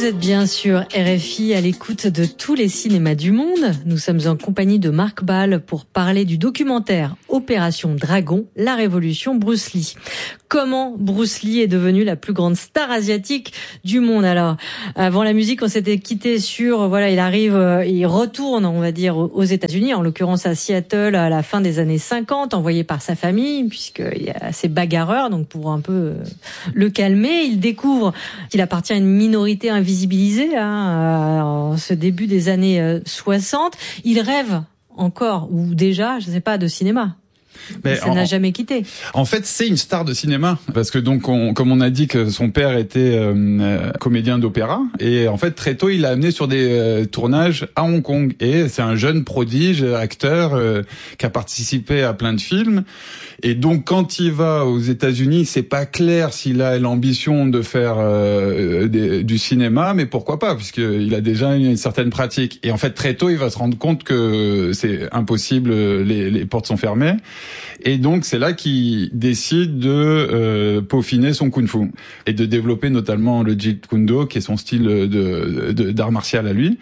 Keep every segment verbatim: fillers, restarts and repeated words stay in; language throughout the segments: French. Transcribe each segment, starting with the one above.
Vous êtes bien sûr R F I à l'écoute de tous les cinémas du monde. Nous sommes en compagnie de Marc Ball pour parler du documentaire Opération Dragon, la révolution Bruce Lee. Comment Bruce Lee est devenu la plus grande star asiatique du monde? Alors, avant la musique, on s'était quitté sur, voilà, il arrive, il retourne, on va dire, aux États-Unis, en l'occurrence à Seattle, à la fin des années cinquante, envoyé par sa famille, puisqu'il y a ces bagarreurs, donc pour un peu le calmer, il découvre qu'il appartient à une minorité invisibilisée, hein, en ce début des années soixante. Il rêve encore, ou déjà, je ne sais pas, de cinéma. Mais ça en, n'a jamais quitté. En fait, c'est une star de cinéma parce que donc, on, comme on a dit que son père était euh, comédien d'opéra et en fait très tôt il l'a amené sur des euh, tournages à Hong Kong et c'est un jeune prodige acteur euh, qui a participé à plein de films et donc quand il va aux États-Unis, c'est pas clair s'il a l'ambition de faire euh, des, du cinéma, mais pourquoi pas puisqu'il a déjà une, une certaine pratique et en fait très tôt il va se rendre compte que c'est impossible, les, les portes sont fermées. Et donc c'est là qu'il décide de euh, peaufiner son kung-fu et de développer notamment le jeet kune do qui est son style de, de d'art martial à lui.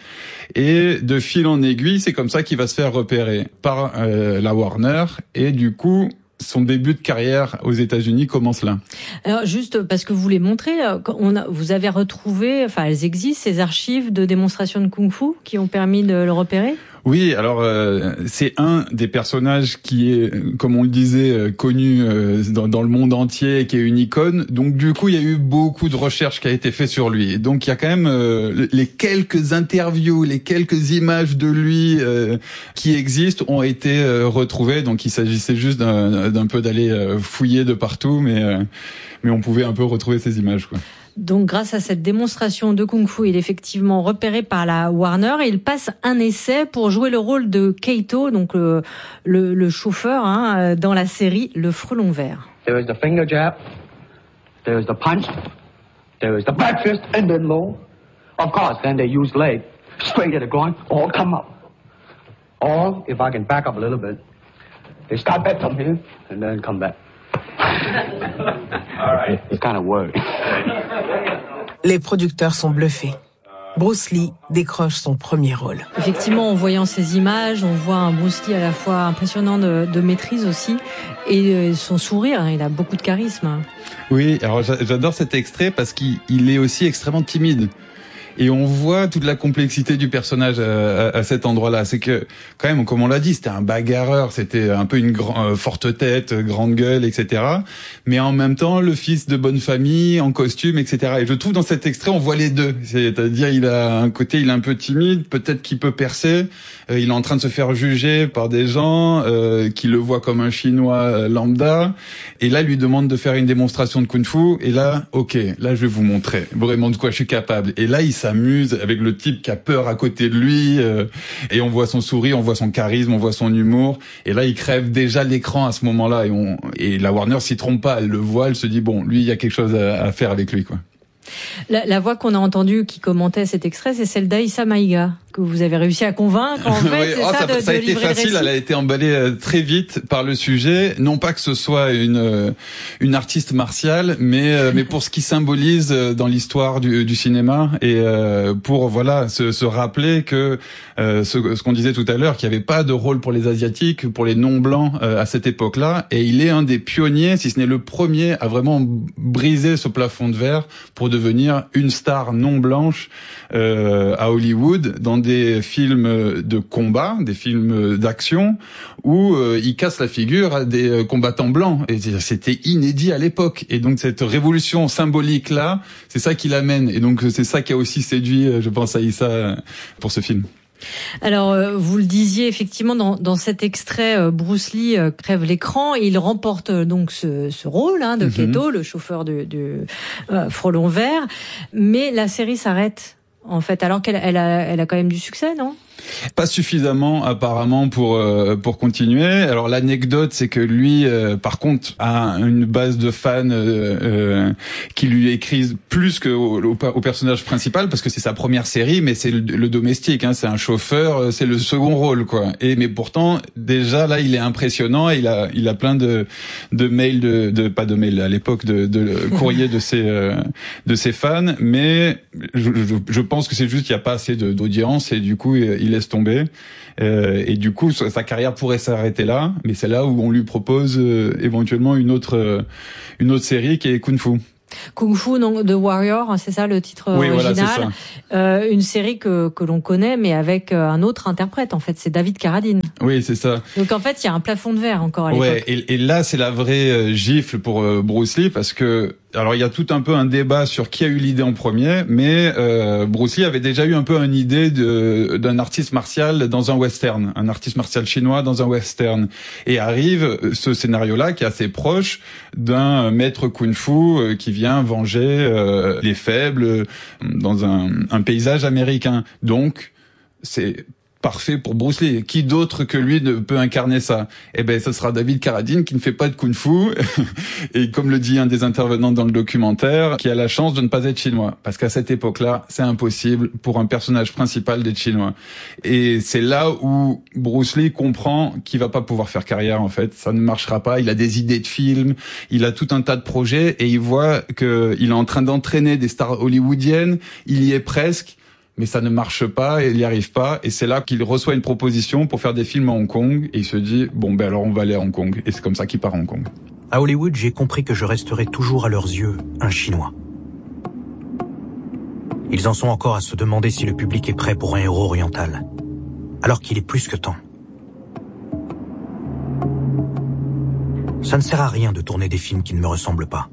Et de fil en aiguille, c'est comme ça qu'il va se faire repérer par euh, la Warner et du coup son début de carrière aux États-Unis commence là. Alors juste parce que vous les montrez, on a, vous avez retrouvé, enfin elles existent, ces archives de démonstrations de kung-fu qui ont permis de le repérer? Oui, alors euh, c'est un des personnages qui est, comme on le disait, euh, connu euh, dans, dans le monde entier, qui est une icône. Donc du coup, il y a eu beaucoup de recherches qui a été fait sur lui. Et donc il y a quand même euh, les quelques interviews, les quelques images de lui euh, qui existent ont été euh, retrouvées. Donc il s'agissait juste d'un, d'un peu d'aller euh, fouiller de partout, mais euh, mais on pouvait un peu retrouver ces images, quoi. Donc, grâce à cette démonstration de kung-fu, il est effectivement repéré par la Warner et il passe un essai pour jouer le rôle de Kato, donc le, le, le chauffeur, hein, dans la série Le Frelon Vert. There is the finger jab, there is the punch, there is the back fist and then low. Of course, then they use leg, straight at the groin, all come up. Or, if I can back up a little bit, they start back from here and then come back. All right. It's kind of worried. Les producteurs sont bluffés. Bruce Lee décroche son premier rôle. Effectivement, en voyant ces images, on voit un Bruce Lee à la fois impressionnant de, de maîtrise aussi, et son sourire, hein, il a beaucoup de charisme. Oui, alors j'adore cet extrait parce qu'il il est aussi extrêmement timide. Et on voit toute la complexité du personnage à, à, à cet endroit-là. C'est que, quand même, comme on l'a dit, c'était un bagarreur, c'était un peu une grand, euh, forte tête, grande gueule, et cetera. Mais en même temps, le fils de bonne famille, en costume, et cetera. Et je trouve dans cet extrait, on voit les deux. C'est-à-dire, il a un côté, il est un peu timide, peut-être qu'il peut percer. Euh, il est en train de se faire juger par des gens euh, qui le voient comme un Chinois euh, lambda. Et là, il lui demande de faire une démonstration de kung-fu. Et là, ok, là, je vais vous montrer vraiment de quoi je suis capable. Et là, il s'amuse avec le type qui a peur à côté de lui euh, et on voit son sourire, on voit son charisme, on voit son humour et là il crève déjà l'écran à ce moment-là et, on, et la Warner s'y trompe pas, elle le voit, elle se dit bon lui il y a quelque chose à, à faire avec lui, quoi. La, la voix qu'on a entendue qui commentait cet extrait, c'est celle d'Aïssa Maïga, que vous avez réussi à convaincre, en fait, oui, c'est oh, ça, ça, de, ça a de été livrer facile, le récit. elle a été emballée euh, très vite par le sujet, non pas que ce soit une euh, une artiste martiale, mais euh, mais pour ce qui symbolise euh, dans l'histoire du, du cinéma et euh, pour voilà se, se rappeler que euh, ce, ce qu'on disait tout à l'heure, qu'il n'y avait pas de rôle pour les asiatiques, pour les non blancs euh, à cette époque-là, et il est un des pionniers, si ce n'est le premier, à vraiment briser ce plafond de verre pour devenir une star non blanche euh, à Hollywood dans des films de combat, des films d'action où euh, il casse la figure à des combattants blancs et c'était inédit à l'époque et donc cette révolution symbolique là, c'est ça qui l'amène et donc c'est ça qui a aussi séduit, je pense, Aïssa pour ce film. Alors, euh, vous le disiez, effectivement, dans, dans cet extrait, euh, Bruce Lee euh, crève l'écran et il remporte euh, donc ce, ce rôle hein, de mm-hmm. Kato, le chauffeur de, de euh, Frelon Vert. Mais la série s'arrête, en fait, alors qu'elle elle a, elle a quand même du succès, non ? Pas suffisamment apparemment pour euh, pour continuer. Alors l'anecdote, c'est que lui, euh, par contre, a une base de fans euh, euh, qui lui écrivent plus que au, au, au personnage principal, parce que c'est sa première série, mais c'est le, le domestique, hein, c'est un chauffeur, c'est le second rôle, quoi. Et mais pourtant, déjà là, il est impressionnant. Et il a il a plein de de mails de, de pas de mails à l'époque de, de courriers de ses euh, de ses fans, mais je, je, je pense que c'est juste qu'il n'y a pas assez de, d'audience et du coup il laisse tomber. Euh, et du coup, sa carrière pourrait s'arrêter là, mais c'est là où on lui propose euh, éventuellement une autre euh, une autre série qui est Kung Fu. Kung Fu, non, The Warrior, c'est ça le titre oui, original. Voilà, c'est ça. Euh, une série que que l'on connaît, mais avec un autre interprète. En fait, c'est David Carradine. Oui, c'est ça. Donc en fait, il y a un plafond de verre encore à l'époque. Ouais, et, et là, c'est la vraie euh, gifle pour euh, Bruce Lee, parce que alors il y a tout un peu un débat sur qui a eu l'idée en premier, mais euh, Bruce Lee avait déjà eu un peu une idée de d'un artiste martial dans un western, un artiste martial chinois dans un western, et arrive ce scénario-là qui est assez proche d'un maître kung-fu euh, qui vient venger euh, les faibles dans un, un paysage américain. Donc c'est parfait pour Bruce Lee. Qui d'autre que lui ne peut incarner ça? Eh ben, ce sera David Carradine, qui ne fait pas de kung-fu et, comme le dit un des intervenants dans le documentaire, qui a la chance de ne pas être chinois, parce qu'à cette époque-là, c'est impossible pour un personnage principal d'être chinois. Et c'est là où Bruce Lee comprend qu'il va pas pouvoir faire carrière, en fait. Ça ne marchera pas. Il a des idées de films, il a tout un tas de projets, et il voit que il est en train d'entraîner des stars hollywoodiennes. Il y est presque, mais ça ne marche pas et il n'y arrive pas. Et c'est là qu'il reçoit une proposition pour faire des films à Hong Kong. Et il se dit, bon, ben alors on va aller à Hong Kong. Et c'est comme ça qu'il part à Hong Kong. À Hollywood, j'ai compris que je resterai toujours à leurs yeux un Chinois. Ils en sont encore à se demander si le public est prêt pour un héros oriental, alors qu'il est plus que temps. Ça ne sert à rien de tourner des films qui ne me ressemblent pas.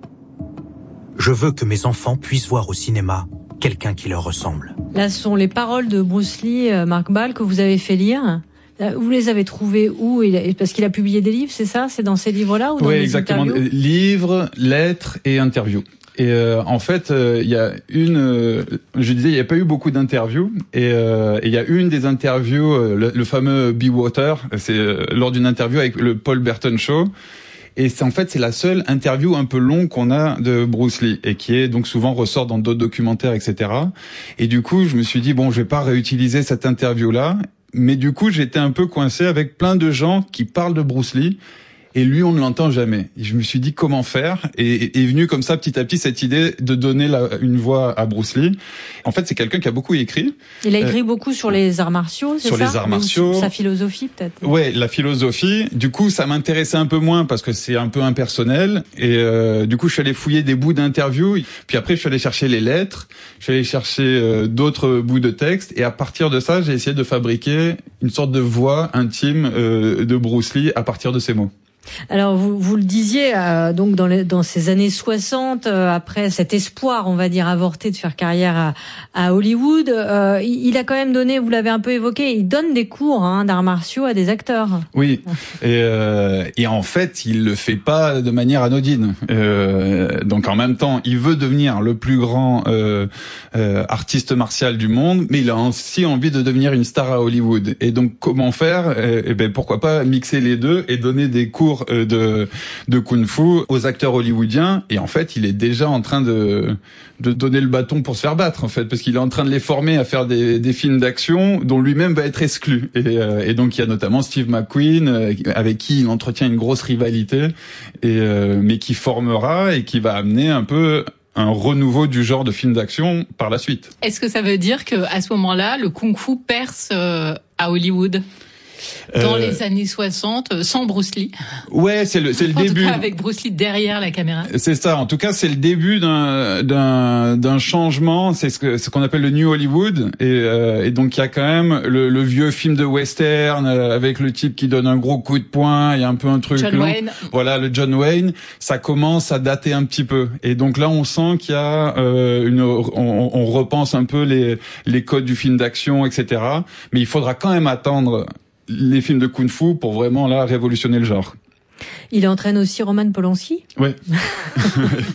Je veux que mes enfants puissent voir au cinéma quelqu'un qui leur ressemble. Là, ce sont les paroles de Bruce Lee, euh, Marc Ball, que vous avez fait lire. Vous les avez trouvées où? Parce qu'il a publié des livres, c'est ça? C'est dans ces livres-là ou dans oui, des exactement. interviews? Livres, lettres et interviews. Et euh, en fait, il euh, y a une, euh, je disais, il n'y a pas eu beaucoup d'interviews, et il euh, y a une des interviews, euh, le, le fameux Be Water, c'est euh, lors d'une interview avec le Paul Burton Show. Et c'est en fait c'est la seule interview un peu longue qu'on a de Bruce Lee, et qui est donc souvent ressort dans d'autres documentaires, et cetera. Et du coup, je me suis dit bon, je vais pas réutiliser cette interview là, mais du coup, j'étais un peu coincé avec plein de gens qui parlent de Bruce Lee. Et lui, on ne l'entend jamais. Et je me suis dit comment faire, et est venue comme ça petit à petit cette idée de donner la, une voix à Bruce Lee. En fait, c'est quelqu'un qui a beaucoup écrit. Il a écrit euh, beaucoup sur les arts martiaux, c'est ça? Sur les arts martiaux. Sa philosophie, peut-être. Ouais, la philosophie. Du coup, ça m'intéressait un peu moins parce que c'est un peu impersonnel. Et euh, du coup, je suis allé fouiller des bouts d'interviews. Puis après, je suis allé chercher les lettres. Je suis allé chercher euh, d'autres bouts de texte. Et à partir de ça, j'ai essayé de fabriquer une sorte de voix intime euh, de Bruce Lee à partir de ces mots. Alors vous, vous le disiez, euh, donc dans, les, dans ces années soixante, euh, après cet espoir, on va dire avorté de faire carrière à, à Hollywood, euh, il, il a quand même donné, vous l'avez un peu évoqué, il donne des cours hein, d'arts martiaux à des acteurs. Oui, et, euh, et en fait, il le fait pas de manière anodine. Euh, donc en même temps, il veut devenir le plus grand euh, euh, artiste martial du monde, mais il a aussi envie de devenir une star à Hollywood. Et donc comment faire? Eh ben pourquoi pas mixer les deux et donner des cours de de kung-fu aux acteurs hollywoodiens. Et en fait, il est déjà en train de de donner le bâton pour se faire battre, en fait, parce qu'il est en train de les former à faire des des films d'action dont lui-même va être exclu. Et, euh, et donc il y a notamment Steve McQueen euh, avec qui il entretient une grosse rivalité, et euh, mais qui formera et qui va amener un peu un renouveau du genre de film d'action par la suite. Est-ce que ça veut dire que à ce moment-là, le kung-fu perce euh, à Hollywood? Dans euh, les années soixante, sans Bruce Lee. Ouais, c'est le, c'est le en début. En tout cas, avec Bruce Lee derrière la caméra. C'est ça. En tout cas, c'est le début d'un, d'un, d'un changement. C'est ce que, ce qu'on appelle le New Hollywood. Et, euh, et donc, il y a quand même le, le vieux film de western euh, avec le type qui donne un gros coup de poing. Il y a un peu un truc John long. Wayne. Voilà, le John Wayne. Ça commence à dater un petit peu. Et donc là, on sent qu'il y a euh, une, on, on repense un peu les, les codes du film d'action, et cetera. Mais il faudra quand même attendre les films de kung-fu pour vraiment là révolutionner le genre. Il entraîne aussi Roman Polanski. Ouais.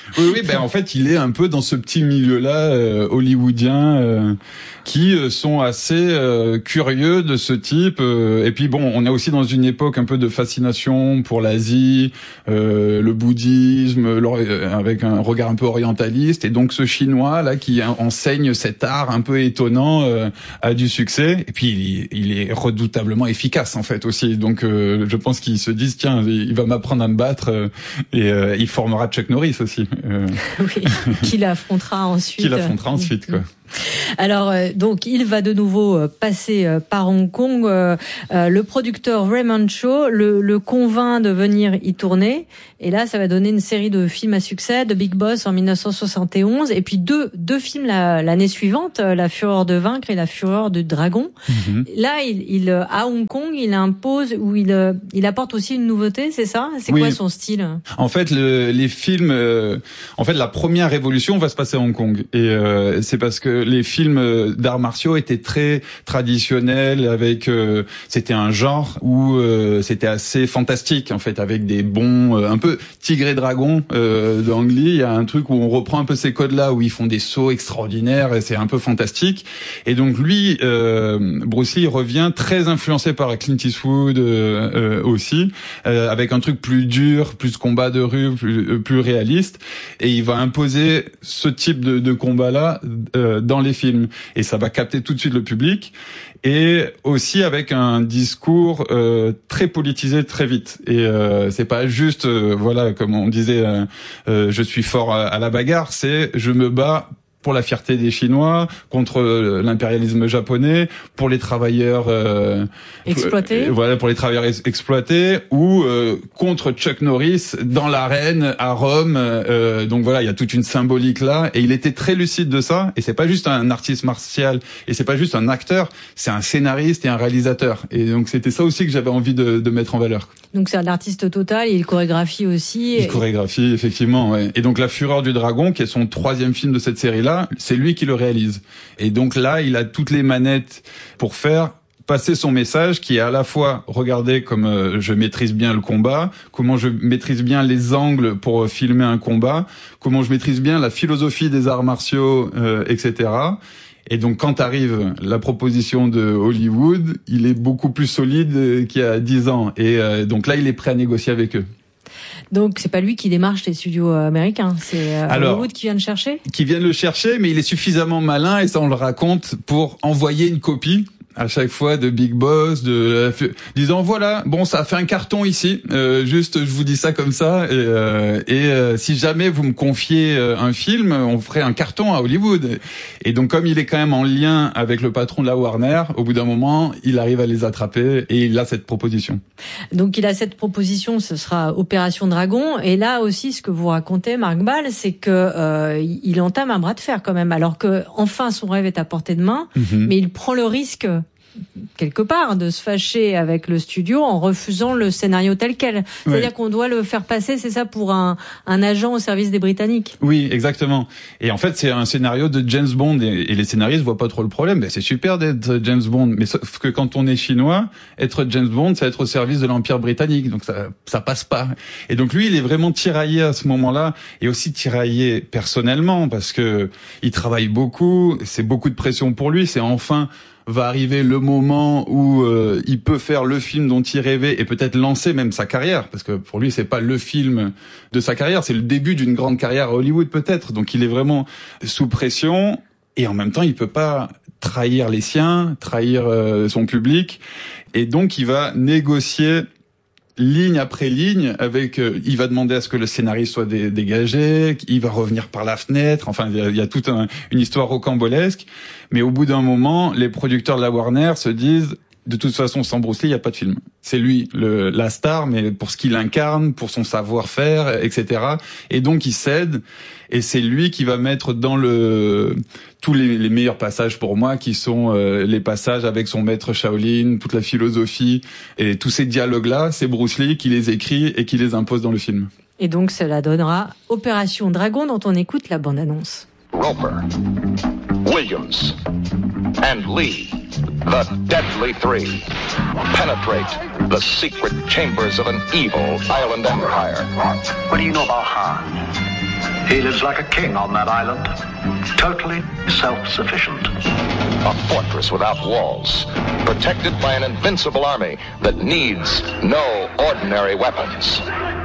Oui, oui, ben en fait, il est un peu dans ce petit milieu-là euh, hollywoodien euh, qui euh, sont assez euh, curieux de ce type. Euh, et puis bon, on est aussi dans une époque un peu de fascination pour l'Asie, euh, le bouddhisme, le, avec un regard un peu orientaliste. Et donc ce Chinois là qui enseigne cet art un peu étonnant euh, a du succès. Et puis il, il est redoutablement efficace en fait aussi. Donc euh, je pense qu'ils se disent tiens, il va m'apprendre à me battre euh, et euh, il formera Chuck Norris aussi. Euh... Oui, qui l'affrontera ensuite. Qui l'affrontera ensuite, quoi. Alors, euh, donc, il va de nouveau euh, passer euh, par Hong Kong. Euh, euh, le producteur Raymond Chow le, le convainc de venir y tourner. Et là, ça va donner une série de films à succès, The Big Boss en dix-neuf cent soixante et onze, et puis deux, deux films la, l'année suivante, euh, La Fureur de vaincre et La Fureur du dragon. Mm-hmm. Là, il, il, à Hong Kong, il impose, ou il, euh, il apporte aussi une nouveauté, c'est ça? C'est oui. Quoi son style? En fait, le, les films, euh, en fait, la première révolution va se passer à Hong Kong. Et euh, c'est parce que les films d'arts martiaux étaient très traditionnels, avec euh, c'était un genre où euh, c'était assez fantastique en fait, avec des bons euh, un peu Tigre et Dragon euh, d'Ang Lee. Il y a un truc où on reprend un peu ces codes-là, où ils font des sauts extraordinaires et c'est un peu fantastique. Et donc lui, euh, Bruce Lee revient très influencé par Clint Eastwood euh, euh, aussi, euh, avec un truc plus dur, plus combat de rue, plus, euh, plus réaliste. Et il va imposer ce type de, de combat-là euh, dans les films, et ça va capter tout de suite le public, et aussi avec un discours euh, très politisé très vite. Et euh, c'est pas juste euh, voilà, comme on disait euh, euh, je suis fort à, à la bagarre, c'est je me bats pour la fierté des Chinois, contre l'impérialisme japonais, pour les travailleurs euh, exploités. Euh, voilà, pour les travailleurs ex- exploités, ou euh, contre Chuck Norris dans l'arène à Rome. Euh, donc voilà, il y a toute une symbolique là, et il était très lucide de ça. Et c'est pas juste un artiste martial, et c'est pas juste un acteur, c'est un scénariste et un réalisateur. Et donc c'était ça aussi que j'avais envie de, de mettre en valeur. Donc c'est un artiste total, il chorégraphie aussi. Il chorégraphie effectivement. Ouais. Et donc La Fureur du dragon, qui est son troisième film de cette série-là, c'est lui qui le réalise. Et donc là, il a toutes les manettes pour faire passer son message, qui est à la fois, regardez comme euh, je maîtrise bien le combat, comment je maîtrise bien les angles pour euh, filmer un combat, comment je maîtrise bien la philosophie des arts martiaux, euh, et cetera. Et donc quand arrive la proposition de Hollywood, il est beaucoup plus solide qu'il y a dix ans. Et euh, donc là, il est prêt à négocier avec eux. Donc c'est pas lui qui démarche les studios américains, c'est Alors, Hollywood qui vient le chercher. Qui vient le chercher, mais il est suffisamment malin, et ça on le raconte, pour envoyer une copie à chaque fois de Big Boss, de disant voilà, bon, ça a fait un carton ici, euh, juste je vous dis ça comme ça, et, euh, et euh, si jamais vous me confiez un film, on ferait un carton à Hollywood. Et donc comme il est quand même en lien avec le patron de la Warner, au bout d'un moment, il arrive à les attraper, et il a cette proposition. Donc il a cette proposition, ce sera Opération Dragon. Et là aussi, ce que vous racontez, Marc Ball, c'est que euh, il entame un bras de fer quand même, alors que enfin son rêve est à portée de main, mm-hmm. mais il prend le risque quelque part de se fâcher avec le studio en refusant le scénario tel quel. C'est-à-dire ouais. qu'on doit le faire passer, c'est ça, pour un, un agent au service des Britanniques. Oui, exactement. Et en fait, c'est un scénario de James Bond, et, et les scénaristes voient pas trop le problème. Ben, c'est super d'être James Bond, mais sauf que quand on est chinois, être James Bond, c'est être au service de l'Empire britannique, donc ça, ça passe pas. Et donc lui, il est vraiment tiraillé à ce moment-là, et aussi tiraillé personnellement, parce que il travaille beaucoup, c'est beaucoup de pression pour lui, c'est enfin va arriver le moment où euh, il peut faire le film dont il rêvait, et peut-être lancer même sa carrière, parce que pour lui c'est pas le film de sa carrière, c'est le début d'une grande carrière à Hollywood peut-être. Donc il est vraiment sous pression, et en même temps il peut pas trahir les siens, trahir euh, son public, et donc il va négocier ligne après ligne avec euh, il va demander à ce que le scénariste soit dé- dégagé, il va revenir par la fenêtre, enfin il y a, il y a toute un, une histoire rocambolesque, mais au bout d'un moment, les producteurs de la Warner se disent de toute façon, sans Bruce Lee, il n'y a pas de film. C'est lui, le, la star, mais pour ce qu'il incarne, pour son savoir-faire, et cetera. Et donc, il cède, et c'est lui qui va mettre dans le tous les, les meilleurs passages pour moi, qui sont euh, les passages avec son maître Shaolin, toute la philosophie, et tous ces dialogues-là, c'est Bruce Lee qui les écrit et qui les impose dans le film. Et donc, cela donnera Opération Dragon, dont on écoute la bande-annonce. Roper, Williams, and Lee, the Deadly Three, penetrate the secret chambers of an evil island empire. What do you know about Han? He lives like a king on that island, totally self-sufficient. A fortress without walls, protected by an invincible army that needs no ordinary weapons.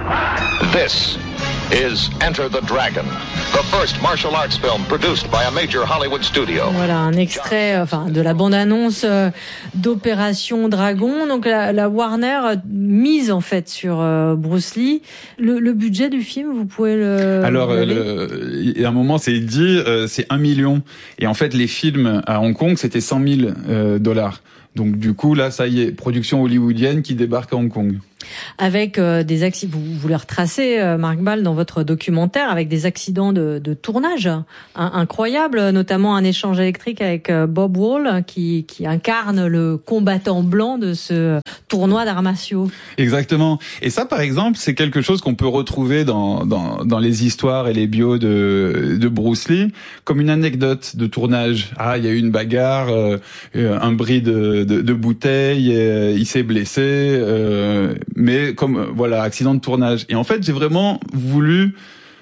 This is Enter the Dragon, the first martial arts film produced by a major Hollywood studio. Voilà un extrait, enfin, de la bande-annonce euh, d'Opération Dragon. Donc la, la Warner mise en fait sur euh, Bruce Lee. Le, le budget du film, vous pouvez le. Alors, euh, le, il y a un moment, c'est dit, euh, c'est un million. Et en fait, les films à Hong Kong, c'était cent mille euh, dollars. Donc du coup, là, ça y est, production hollywoodienne qui débarque à Hong Kong. Avec euh, des accidents, vous, vous les retracez, euh, Marc Ball, dans votre documentaire, avec des accidents de, de tournage hein, incroyables, notamment un échange électrique avec euh, Bob Wall, qui, qui incarne le combattant blanc de ce tournoi d'arts martiaux. Exactement. Et ça, par exemple, c'est quelque chose qu'on peut retrouver dans, dans, dans les histoires et les bios de, de Bruce Lee, comme une anecdote de tournage. Ah, il y a eu une bagarre, euh, un bris de, de, de bouteille, euh, il s'est blessé. Euh, mais comme voilà, accident de tournage. Et en fait, j'ai vraiment voulu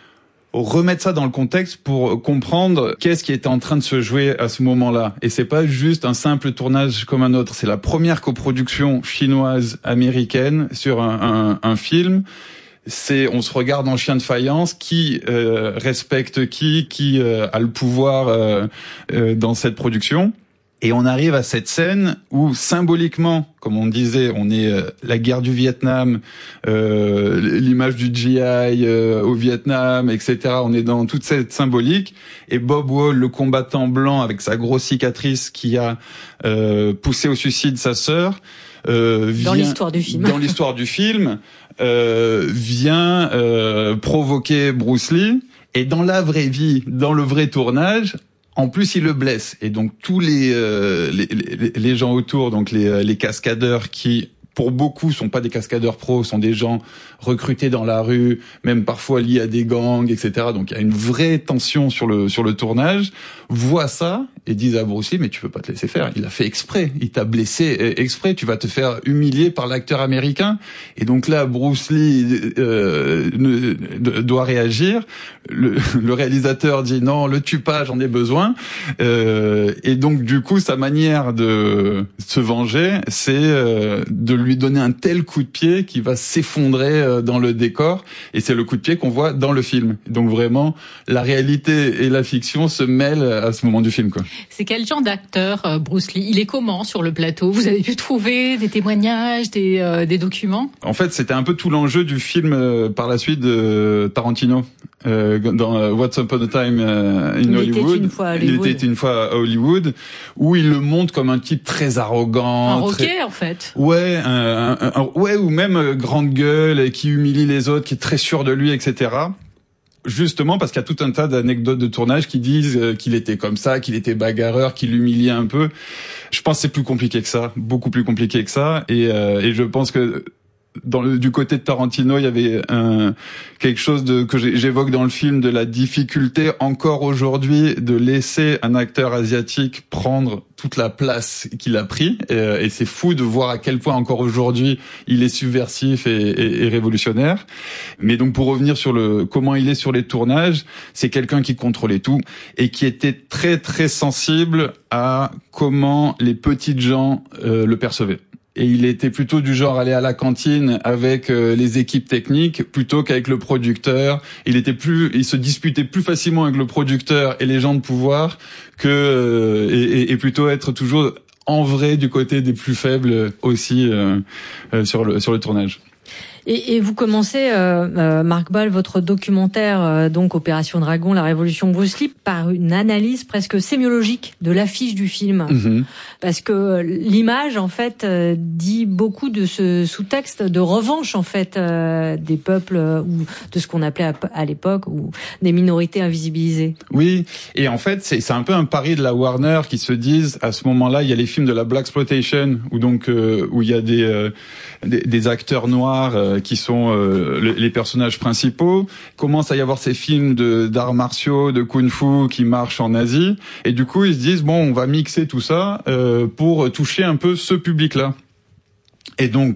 remettre ça dans le contexte pour comprendre qu'est-ce qui était en train de se jouer à ce moment-là. Et c'est pas juste un simple tournage comme un autre. C'est la première coproduction chinoise américaine sur un, un, un film. C'est, on se regarde en chien de faïence, qui euh, respecte qui, qui euh, a le pouvoir euh, euh, dans cette production. Et on arrive à cette scène où, symboliquement, comme on disait, on est euh, la guerre du Vietnam, euh, l'image du G I euh, au Vietnam, et cetera. On est dans toute cette symbolique. Et Bob Wall, le combattant blanc avec sa grosse cicatrice qui a euh, poussé au suicide sa sœur, euh, vient, dans l'histoire du film. Dans l'histoire du film, euh, vient euh, provoquer Bruce Lee. Et dans la vraie vie, dans le vrai tournage, en plus, il le blesse. Et donc, tous les, euh, les, les, les gens autour, donc les, les cascadeurs qui, pour beaucoup, sont pas des cascadeurs pros, sont des gens recrutés dans la rue, même parfois liés à des gangs, et cetera. Donc, il y a une vraie tension sur le, sur le tournage, voient ça et disent à Bruce Lee, mais tu peux pas te laisser faire. Il a fait exprès. Il t'a blessé exprès. Tu vas te faire humilier par l'acteur américain. Et donc là, Bruce Lee euh, ne, de, doit réagir. Le, le réalisateur dit non, le tue pas, j'en ai besoin. Euh, et donc du coup, sa manière de se venger, c'est euh, de lui donner un tel coup de pied qu'il va s'effondrer euh, dans le décor. Et c'est le coup de pied qu'on voit dans le film. Donc vraiment, la réalité et la fiction se mêlent à ce moment du film, quoi. C'est quel genre d'acteur, euh, Bruce Lee? Il est comment sur le plateau? Vous avez pu trouver des témoignages, des, euh, des documents? En fait, c'était un peu tout l'enjeu du film euh, par la suite de Tarantino. Euh, dans euh, Once Upon a Time euh, in il Hollywood. Était une fois à Hollywood. Il était une fois à Hollywood, où il le montre comme un type très arrogant. Un roquet, très... en fait. Ouais, un, un, un, ouais, ou même euh, grande gueule, et qui humilie les autres, qui est très sûr de lui, et cetera. Justement parce qu'il y a tout un tas d'anecdotes de tournage qui disent euh, qu'il était comme ça, qu'il était bagarreur, qu'il humiliait un peu. Je pense que c'est plus compliqué que ça, beaucoup plus compliqué que ça, et, euh, et je pense que dans le, du côté de Tarantino, il y avait un, quelque chose de, que j'évoque dans le film, de la difficulté encore aujourd'hui de laisser un acteur asiatique prendre toute la place qu'il a pris. Et, et c'est fou de voir à quel point encore aujourd'hui il est subversif et, et, et révolutionnaire. Mais donc pour revenir sur le comment il est sur les tournages, c'est quelqu'un qui contrôlait tout et qui était très très sensible à comment les petites gens euh, le percevaient. Et il était plutôt du genre à aller à la cantine avec euh, les équipes techniques plutôt qu'avec le producteur. Il était plus, il se disputait plus facilement avec le producteur et les gens de pouvoir que euh, et, et plutôt être toujours en vrai du côté des plus faibles aussi euh, euh, sur le sur le tournage. Et, et vous commencez, euh, euh, Marc Ball, votre documentaire, euh, donc Opération Dragon, la révolution Bruce Lee, par une analyse presque sémiologique de l'affiche du film. Mm-hmm. Parce que l'image, en fait, euh, dit beaucoup de ce sous-texte de revanche, en fait, euh, des peuples, euh, ou de ce qu'on appelait à, à l'époque, ou des minorités invisibilisées. Oui, et en fait, c'est, c'est un peu un pari de la Warner qui se disent, à ce moment-là, il y a les films de la Blaxploitation, où donc, euh, où il y a des, euh, des, des acteurs noirs, euh, qui sont euh, le, les personnages principaux. Il commence à y avoir ces films de d'arts martiaux, de kung-fu qui marchent en Asie, et du coup ils se disent bon, on va mixer tout ça euh, pour toucher un peu ce public-là. Et donc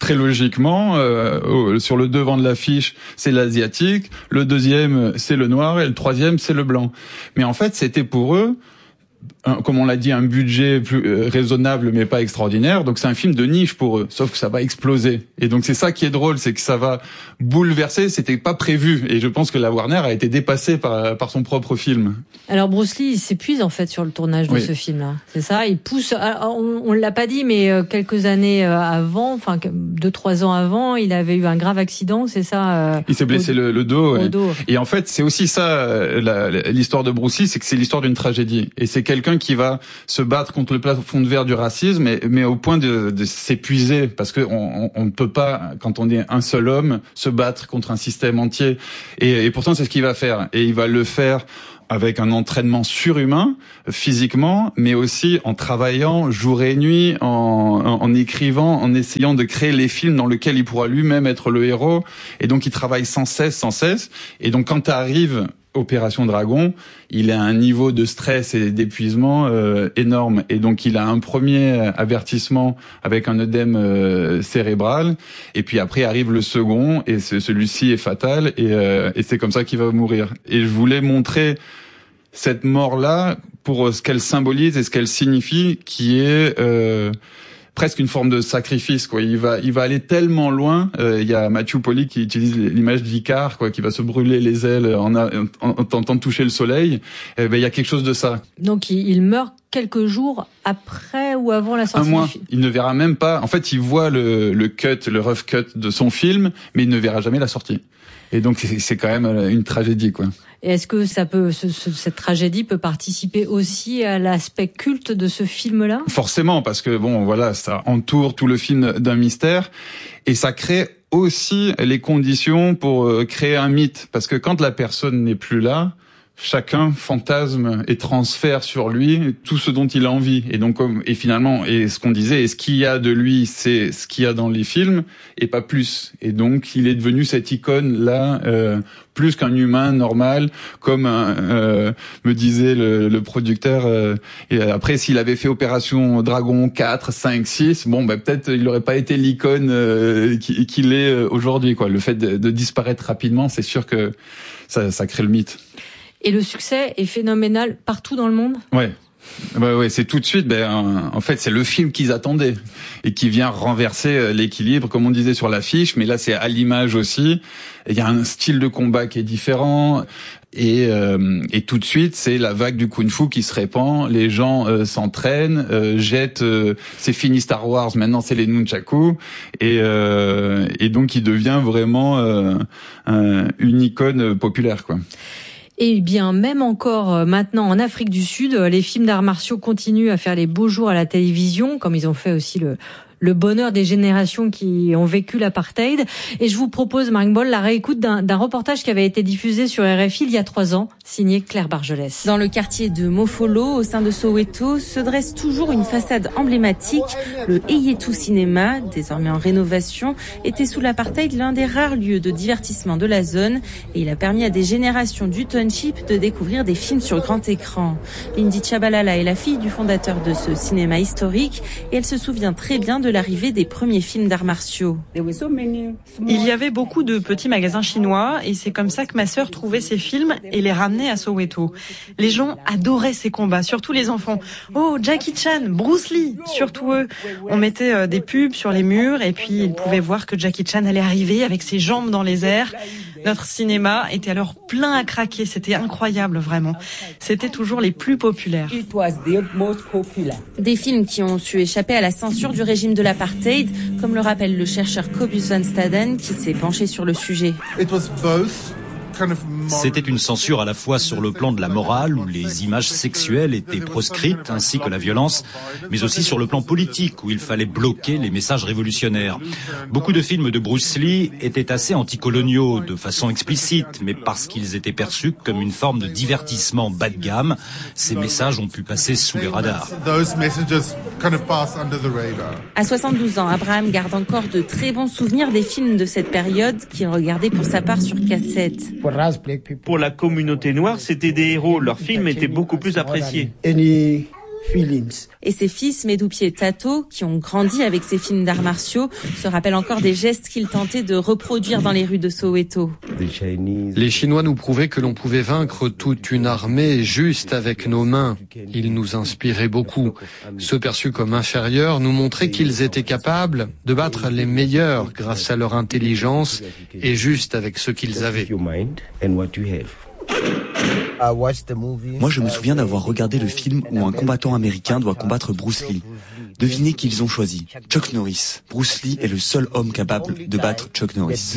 très logiquement, euh, sur le devant de l'affiche, c'est l'asiatique, le deuxième, c'est le noir, et le troisième, c'est le blanc. Mais en fait, c'était pour eux, un, comme on l'a dit, un budget plus euh, raisonnable mais pas extraordinaire. Donc c'est un film de niche pour eux, sauf que ça va exploser. Et donc c'est ça qui est drôle, c'est que ça va bouleverser. C'était pas prévu, et je pense que la Warner a été dépassée par par son propre film. Alors Bruce Lee, il s'épuise en fait sur le tournage de oui. ce film-là. C'est ça, il pousse. On, on l'a pas dit, mais quelques années avant, enfin deux trois ans avant, il avait eu un grave accident. C'est ça. Il s'est blessé au, le, le dos. Au ouais. dos. Et en fait, c'est aussi ça la, l'histoire de Bruce Lee, c'est que c'est l'histoire d'une tragédie. Et c'est quelqu'un qui va se battre contre le plafond de verre du racisme, mais, mais au point de, de s'épuiser, parce que on, on ne peut pas, quand on est un seul homme, se battre contre un système entier. Et, et pourtant, c'est ce qu'il va faire. Et il va le faire avec un entraînement surhumain, physiquement, mais aussi en travaillant jour et nuit, en, en, en écrivant, en essayant de créer les films dans lesquels il pourra lui-même être le héros. Et donc, il travaille sans cesse, sans cesse. Et donc, quand arrive Opération Dragon, il a un niveau de stress et d'épuisement euh, énorme, et donc il a un premier avertissement avec un œdème euh, cérébral, et puis après arrive le second, et c'est, celui-ci est fatal, et, euh, et c'est comme ça qu'il va mourir. Et je voulais montrer cette mort-là pour ce qu'elle symbolise et ce qu'elle signifie, qui est euh, presque une forme de sacrifice, quoi. Il va, il va aller tellement loin. Il euh, y a Matthew Polly qui utilise l'image d'Icare, quoi, qui va se brûler les ailes en, en, en tentant de toucher le soleil. Eh ben, il y a quelque chose de ça. Donc, il, il meurt quelques jours après ou avant la sortie Un mois. du film. Il ne verra même pas. En fait, il voit le, le cut, le rough cut de son film, mais il ne verra jamais la sortie. Et donc, c'est, c'est quand même une tragédie, quoi. Et est-ce que ça peut, ce, ce, cette tragédie peut participer aussi à l'aspect culte de ce film-là ? Forcément, parce que bon, voilà, ça entoure tout le film d'un mystère, et ça crée aussi les conditions pour créer un mythe, parce que quand la personne n'est plus là, chacun fantasme et transfère sur lui tout ce dont il a envie. Et donc, comme, et finalement, et ce qu'on disait, et ce qu'il y a de lui, c'est ce qu'il y a dans les films, et pas plus. Et donc, il est devenu cette icône-là, euh, plus qu'un humain normal, comme un, euh, me disait le, le producteur. Euh, et après, s'il avait fait Opération Dragon quatre, cinq, six, bon, bah, peut-être il n'aurait pas été l'icône euh, qu'il est aujourd'hui, quoi. Le fait de, de disparaître rapidement, c'est sûr que ça, ça crée le mythe. Et le succès est phénoménal partout dans le monde ? Ouais. Ouais, ouais, c'est tout de suite. Ben, en fait, c'est le film qu'ils attendaient et qui vient renverser l'équilibre, comme on disait sur l'affiche. Mais là, c'est à l'image aussi. Il y a un style de combat qui est différent. Et, euh, et tout de suite, c'est la vague du kung-fu qui se répand. Les gens euh, s'entraînent, euh, jettent. Euh, c'est fini Star Wars. Maintenant, c'est les nunchaku. Et, euh, et donc, il devient vraiment euh, un, une icône populaire, quoi. Et bien, même encore maintenant en Afrique du Sud, les films d'arts martiaux continuent à faire les beaux jours à la télévision, comme ils ont fait aussi le le bonheur des générations qui ont vécu l'apartheid. Et je vous propose, Marc Boll, la réécoute d'un, d'un reportage qui avait été diffusé sur R F I il y a trois ans, signé Claire Bargelès. Dans le quartier de Mofolo, au sein de Soweto, se dresse toujours une façade emblématique. Le Eyetu Cinéma, désormais en rénovation, était sous l'apartheid l'un des rares lieux de divertissement de la zone. Et il a permis à des générations du township de découvrir des films sur grand écran. Lindy Chabalala est la fille du fondateur de ce cinéma historique et elle se souvient très bien de l'arrivée des premiers films d'arts martiaux. Il y avait beaucoup de petits magasins chinois et c'est comme ça que ma sœur trouvait ces films et les ramenait à Soweto. Les gens adoraient ces combats, surtout les enfants. Oh, Jackie Chan, Bruce Lee, surtout eux. On mettait des pubs sur les murs et puis ils pouvaient voir que Jackie Chan allait arriver avec ses jambes dans les airs. Notre cinéma était alors plein à craquer, c'était incroyable vraiment. C'était toujours les plus populaires. Des films qui ont su échapper à la censure du régime de l'apartheid, comme le rappelle le chercheur Cobus van Staden qui s'est penché sur le sujet. C'était une censure à la fois sur le plan de la morale, où les images sexuelles étaient proscrites, ainsi que la violence, mais aussi sur le plan politique, où il fallait bloquer les messages révolutionnaires. Beaucoup de films de Bruce Lee étaient assez anticoloniaux, de façon explicite, mais parce qu'ils étaient perçus comme une forme de divertissement bas de gamme, ces messages ont pu passer sous les radars. À soixante-douze ans, Abraham garde encore de très bons souvenirs des films de cette période qu'il regardait pour sa part sur cassette. Pour la communauté noire, c'était des héros. Leurs films étaient beaucoup plus appréciés. Et ses fils, Medupi et Tato, qui ont grandi avec ces films d'arts martiaux, se rappellent encore des gestes qu'ils tentaient de reproduire dans les rues de Soweto. Les Chinois nous prouvaient que l'on pouvait vaincre toute une armée juste avec nos mains. Ils nous inspiraient beaucoup. Ceux perçus comme inférieurs nous montraient qu'ils étaient capables de battre les meilleurs grâce à leur intelligence et juste avec ce qu'ils avaient. Moi, je me souviens d'avoir regardé le film où un combattant américain doit combattre Bruce Lee. Devinez qui ils ont choisi. Chuck Norris. Bruce Lee est le seul homme capable de battre Chuck Norris.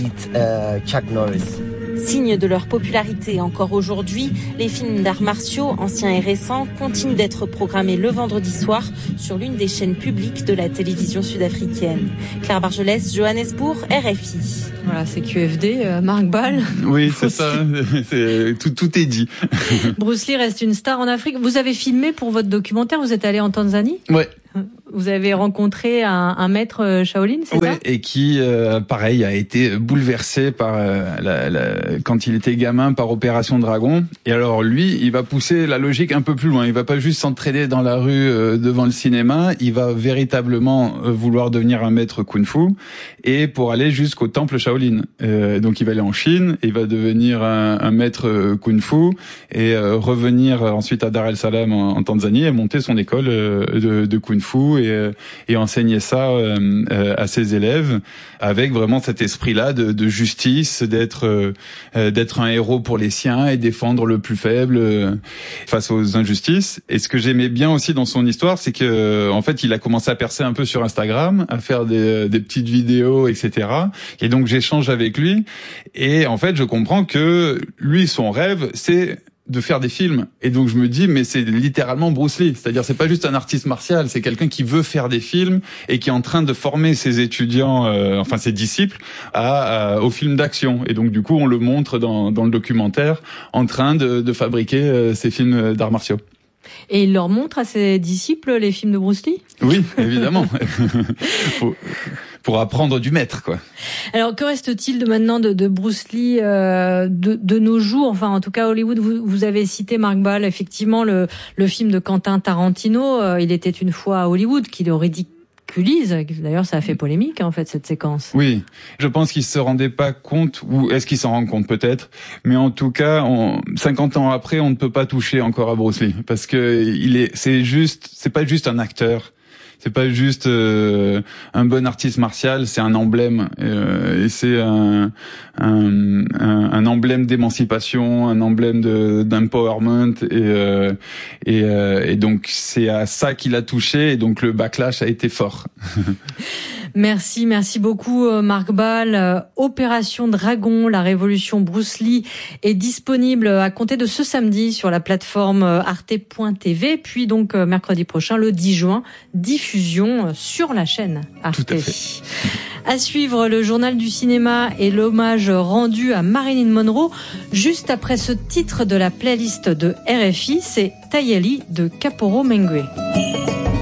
Signe de leur popularité encore aujourd'hui, les films d'arts martiaux, anciens et récents, continuent d'être programmés le vendredi soir sur l'une des chaînes publiques de la télévision sud-africaine. Claire Bargelès, Johannesburg, R F I. Voilà, c'est Q F D, euh, Marc Ball. Oui, c'est ça. C'est, tout, tout est dit. Bruce Lee reste une star en Afrique. Vous avez filmé pour votre documentaire, vous êtes allé en Tanzanie ? Ouais. Vous avez rencontré un, un maître Shaolin, c'est ouais, ça ? Et qui, euh, pareil, a été bouleversé par euh, la, la, quand il était gamin par Opération Dragon. Et alors lui, il va pousser la logique un peu plus loin. Il va pas juste s'entraîner dans la rue euh, devant le cinéma. Il va véritablement euh, vouloir devenir un maître kung-fu et pour aller jusqu'au temple Shaolin. Euh, donc il va aller en Chine, et il va devenir un, un maître kung-fu et euh, revenir ensuite à Dar es Salaam en, en Tanzanie et monter son école euh, de, de kung-fu. Et, et enseigner ça euh, euh, à ses élèves avec vraiment cet esprit-là de, de justice, d'être euh, d'être un héros pour les siens et défendre le plus faible euh, face aux injustices. Et ce que j'aimais bien aussi dans son histoire, c'est que en fait, il a commencé à percer un peu sur Instagram, à faire des, des petites vidéos, et cetera. Et donc j'échange avec lui et en fait, je comprends que lui, son rêve, c'est de faire des films. Et donc je me dis, mais c'est littéralement Bruce Lee. C'est-à-dire, c'est pas juste un artiste martial, c'est quelqu'un qui veut faire des films et qui est en train de former ses étudiants, euh, enfin ses disciples, à, à au film d'action. Et donc du coup, on le montre dans, dans le documentaire en train de, de fabriquer euh, ces films d'arts martiaux. Et il leur montre à ses disciples les films de Bruce Lee ? Oui, évidemment. Faut, pour apprendre du maître, quoi. Alors, que reste-t-il de maintenant de, de Bruce Lee euh, de, de nos jours ? Enfin, en tout cas, Hollywood, vous, vous avez cité, Marc Ball, effectivement, le, le film de Quentin Tarantino, euh, Il était une fois à Hollywood, qui le ridiculise. D'ailleurs, ça a fait polémique, en fait, cette séquence. Oui, je pense qu'il se rendait pas compte, ou est-ce qu'il s'en rend compte peut-être, mais en tout cas, on, cinquante ans après, on ne peut pas toucher encore à Bruce Lee, parce que il est, c'est juste, c'est pas juste un acteur. C'est pas juste euh, un bon artiste martial, c'est un emblème. Euh, et c'est un, un, un, un emblème d'émancipation, un emblème de, d'empowerment. Et, euh, et, euh, et donc, c'est à ça qu'il a touché. Et donc, le backlash a été fort. Merci, merci beaucoup Marc Ball. Opération Dragon, la révolution Bruce Lee est disponible à compter de ce samedi sur la plateforme arte point t v, puis donc mercredi prochain, le dix juin, diffusion sur la chaîne Arte. Tout à fait. À suivre, le journal du cinéma et l'hommage rendu à Marilyn Monroe. Juste après ce titre de la playlist de R F I, c'est Tayeli de Kaporo Mengue.